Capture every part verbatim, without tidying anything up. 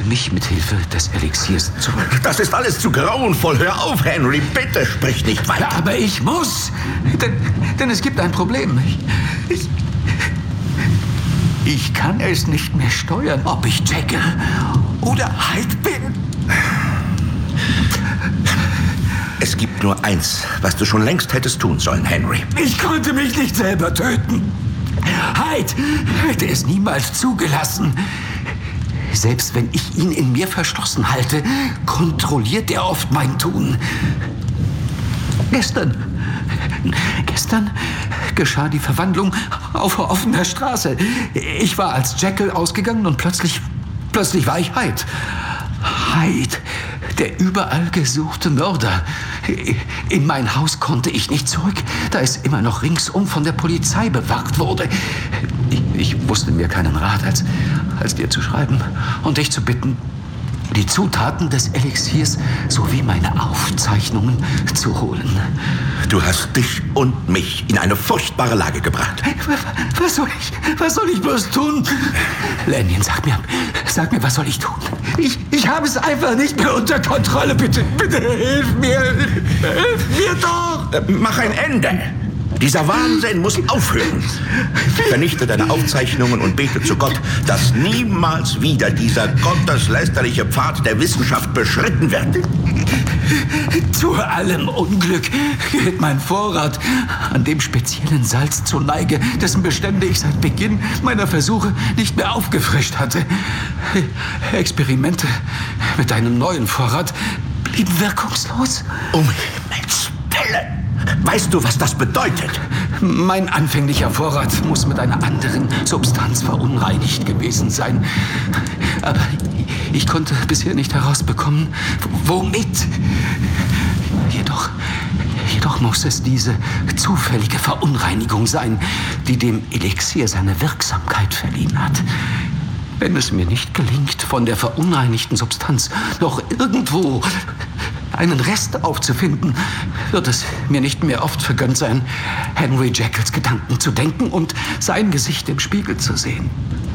mich mit Hilfe des Elixiers zurück. Das ist alles zu grauenvoll. Hör auf, Henry. Bitte sprich nicht weiter. Aber ich muss. Denn, denn es gibt ein Problem. Ich, ich, ich kann es nicht mehr steuern, ob ich Jekyll oder Hyde bin. Es gibt nur eins, was du schon längst hättest tun sollen, Henry. Ich konnte mich nicht selber töten. Hyde hätte es niemals zugelassen. Selbst wenn ich ihn in mir verschlossen halte, kontrolliert er oft mein Tun. Gestern, gestern geschah die Verwandlung auf offener Straße. Ich war als Jekyll ausgegangen und plötzlich, plötzlich war ich Hyde. Hyde, der überall gesuchte Mörder. In mein Haus konnte ich nicht zurück, da es immer noch ringsum von der Polizei bewacht wurde. Ich, ich wusste mir keinen Rat, als, als dir zu schreiben und dich zu bitten, die Zutaten des Elixiers sowie meine Aufzeichnungen zu holen. Du hast dich und mich in eine furchtbare Lage gebracht. Was soll ich, was soll ich bloß tun? Lanyon, sag mir, sag mir, was soll ich tun? Ich, ich habe es einfach nicht mehr unter Kontrolle. Bitte, bitte, hilf mir. Hilf mir doch. Äh, mach ein Ende. Dieser Wahnsinn muss aufhören. Vernichte deine Aufzeichnungen und bete zu Gott, dass niemals wieder dieser gotteslästerliche Pfad der Wissenschaft beschritten wird. Zu allem Unglück geht mein Vorrat an dem speziellen Salz zur Neige, dessen Bestände ich seit Beginn meiner Versuche nicht mehr aufgefrischt hatte. Experimente mit einem neuen Vorrat blieben wirkungslos. Um Himmels Willen! Weißt du, was das bedeutet? Mein anfänglicher Vorrat muss mit einer anderen Substanz verunreinigt gewesen sein. Aber ich konnte bisher nicht herausbekommen, womit. Jedoch, jedoch muss es diese zufällige Verunreinigung sein, die dem Elixier seine Wirksamkeit verliehen hat. Wenn es mir nicht gelingt, von der verunreinigten Substanz noch irgendwo einen Rest aufzufinden, wird es mir nicht mehr oft vergönnt sein, Henry Jekylls Gedanken zu denken und sein Gesicht im Spiegel zu sehen.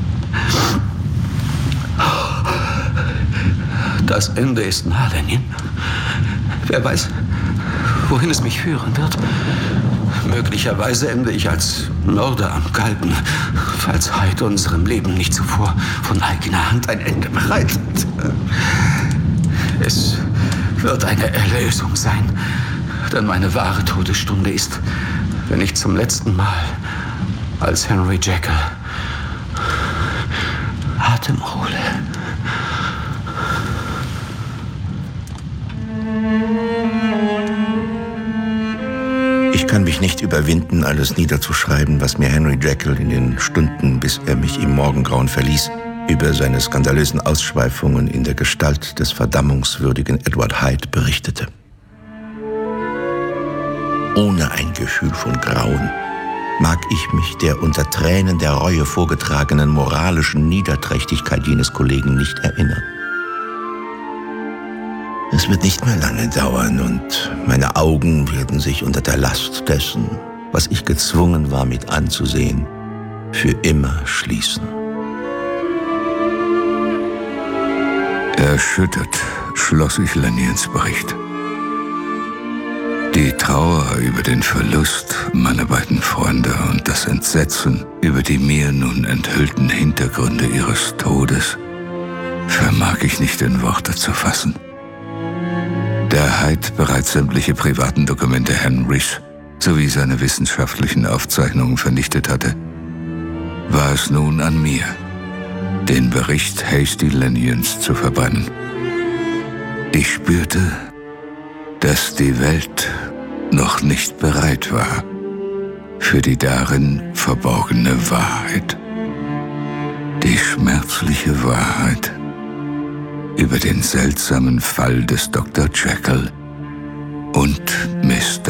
Das Ende ist nah, Lanyon. Wer weiß, wohin es mich führen wird. Möglicherweise ende ich als Mörder am Galgen, falls Hyde unserem Leben nicht zuvor von eigener Hand ein Ende bereitet. Es wird eine Erlösung sein, denn meine wahre Todesstunde ist, wenn ich zum letzten Mal als Henry Jekyll Atem hole. Ich kann mich nicht überwinden, alles niederzuschreiben, was mir Henry Jekyll in den Stunden, bis er mich im Morgengrauen verließ, über seine skandalösen Ausschweifungen in der Gestalt des verdammungswürdigen Edward Hyde berichtete. Ohne ein Gefühl von Grauen mag ich mich der unter Tränen der Reue vorgetragenen moralischen Niederträchtigkeit jenes Kollegen nicht erinnern. Es wird nicht mehr lange dauern und meine Augen werden sich unter der Last dessen, was ich gezwungen war mit anzusehen, für immer schließen. Erschüttert schloss ich Lanyons Bericht. Die Trauer über den Verlust meiner beiden Freunde und das Entsetzen über die mir nun enthüllten Hintergründe ihres Todes vermag ich nicht in Worte zu fassen. Da Hyde bereits sämtliche privaten Dokumente Henrys sowie seine wissenschaftlichen Aufzeichnungen vernichtet hatte, war es nun an mir, den Bericht Hasty Lanyons zu verbrennen. Ich spürte, dass die Welt noch nicht bereit war für die darin verborgene Wahrheit. Die schmerzliche Wahrheit über den seltsamen Fall des Doktor Jekyll und Mister